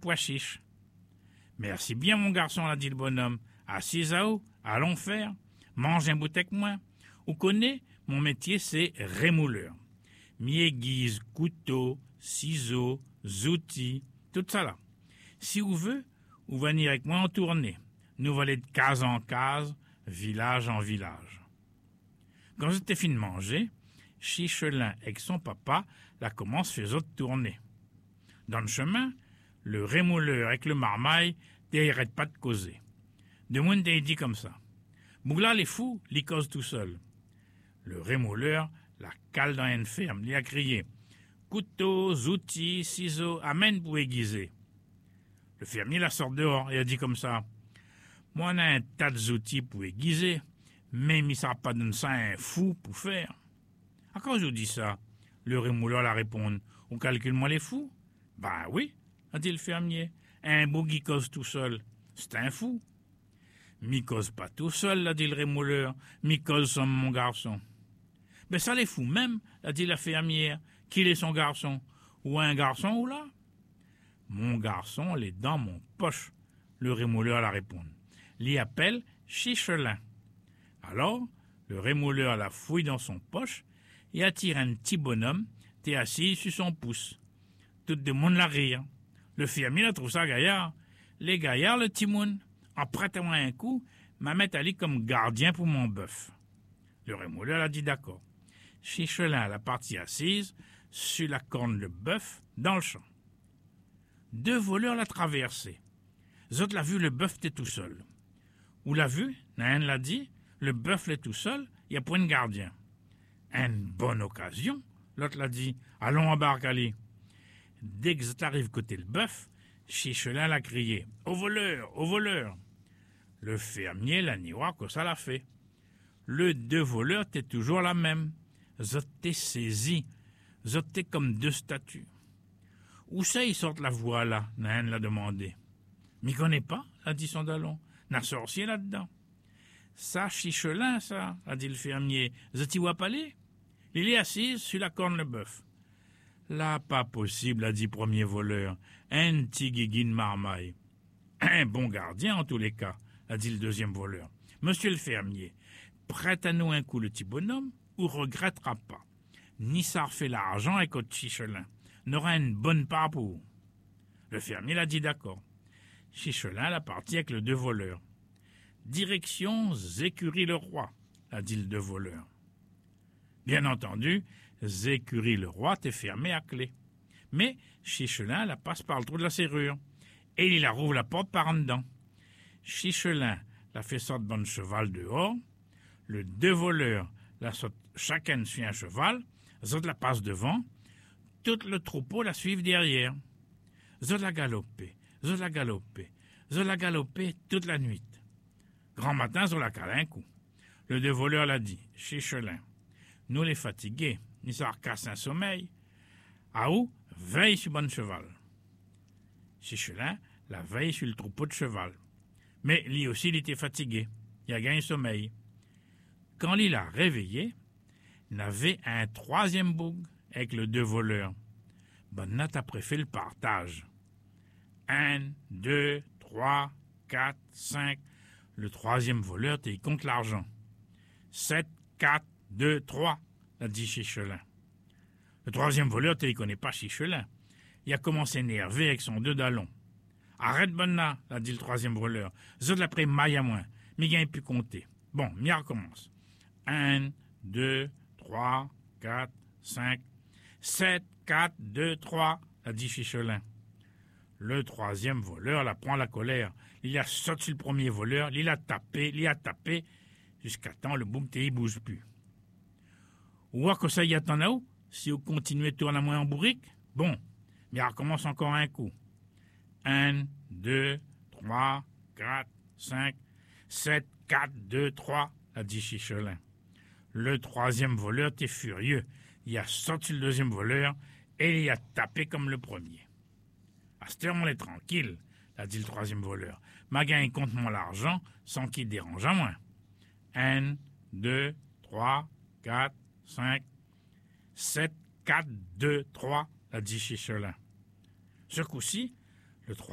pois chiche. Merci bien, mon garçon, l'a dit le bonhomme. Assis à haut, allons faire. Mange un bout avec moi. Vous connaissez, mon métier, c'est rémouleur. Mi aiguise, couteau, ciseaux, outils, tout ça là. Si vous voulez, vous venir avec moi en tournée. Nous aller de case en case, village en village. Quand j'étais fini de manger, Chichelin avec son papa la commence faisant tourner. Dans le chemin, le rémouleur avec le marmaille n'arrête pas de causer. De moins dit comme ça. Bougla les fous, les cause tout seul. Le rémouleur la cale dans une ferme, lui a crié couteaux, outils, ciseaux, amène pour aiguiser. Le fermier la sort dehors et a dit comme ça. Moi, on a un tas d'outils pour aiguiser, mais il ne sera pas donner ça à un fou pour faire. À quand je vous dis ça? Le rémouleur la répond. On calcule-moi les fous? Ben oui, a dit le fermier. Un beau qui cause tout seul, c'est un fou. Mi cause pas tout seul, a dit le rémouleur. Mi cause comme mon garçon. Ben ça les fout même, a dit la fermière. Qu'il est son garçon? Ou un garçon ou là? Mon garçon, il est dans mon poche, le rémouleur la répond. L'y appelle Chichelin. Alors, le rémouleur la fouille dans son poche et attire un petit bonhomme, t'es assis sur son pouce. Tout le monde la rire. Le fermier la trouve ça gaillard. Les gaillards, le timoun, en prêtant un coup, m'a mis Ali comme gardien pour mon bœuf. Le rémouleur a dit d'accord. Chichelin la partie assise sur la corne de bœuf dans le champ. 2 voleurs l'a traversé. Zot l'a vu, le bœuf était tout seul. Ou l'a vu, un l'a dit, le bœuf est tout seul, il n'y a point de gardien. Une bonne occasion, l'autre l'a dit, allons embarque Ali. Dès que Zot arrive côté le bœuf, Chichelin l'a crié, au voleur, au voleur. Le fermier l'a niwa que ça l'a fait. Le 2 voleurs étaient toujours la même. Zot t'es saisi, Zot t'es comme 2 statues. Où ça ils sortent la voix là? Nain l'a demandé. M'y connais pas, a dit son dallon. N'a sorcier là-dedans. Ça, Chichelin, ça, a dit le fermier. Zot y voit pas les? Il est assise sur la corne le bœuf. Là, pas possible, a dit premier voleur. Un petit guiguine marmaille. Un bon gardien en tous les cas, a dit le 2e voleur. Monsieur le fermier, prête à nous un coup le petit bonhomme ou regrettera pas. Ni ça refait l'argent avec votre Chichelin. N'aura une bonne part pour vous. Le fermier l'a dit d'accord. Chichelin l'a parti avec le 2 voleurs. Direction Zécurie-le-Roi, a dit le 2 voleurs. Bien entendu, Zécurie-le-Roi était fermé à clé. Mais Chichelin la passe par le trou de la serrure. Et il la rouvre la porte par en dedans. Chichelin la fait sortir bon cheval dehors. Le 2 voleurs la saute chacun sur un cheval. Zot la passe devant. Tout le troupeau la suivent derrière. Zot la galopé, Zot la galopé, Zot la galopé toute la nuit. Grand matin, Zot la cale un coup. Le 2 voleurs l'a dit, Chichelin, nous les fatigués, nous ça casse un sommeil. À où? Veille sur bon cheval. Chichelin la veille sur le troupeau de cheval. Mais lui aussi, il était fatigué. Il a gagné sommeil. Quand il l'a réveillé, il avait un 3e boug avec le 2 voleurs. Ben, Nat a préféré le partage. 1, 2, 3, 4, 5. Le 3e voleur, il compte l'argent. 7, 4, 2, 3, a dit Chichelin. Le 3e voleur, il connaît pas Chichelin. Il a commencé à énerver avec son 2 dallons. Arrête, Bonna, a dit le 3e voleur. Zot l'après maille à moins. Mais il a pu compter. Bon, m'y recommence. 1, 2, 3, 4, 5, 7, 4, 2, 3, a dit Chichelin. Le 3e voleur la prend la colère. Il a sorti le 1er voleur, il a tapé, jusqu'à temps le boum ne bouge plus. Ou voir que ça y attend là haut, si vous continuez de tourner à moins en bourrique, bon, mais on recommence encore un coup. 1, 2, 3, 4, 5, 7, 4, 2, 3, a dit Chichelin. Le 3e voleur était furieux. Il a sorti le 2e voleur et il a tapé comme le 1er. À cette heure, on est tranquille, a dit le 3e voleur. Magain, il compte mon l'argent sans qu'il dérange à moins. 1, 2, 3, 4, 5, 7, 4, 2, 3, a dit Chichelin. Ce coup-ci,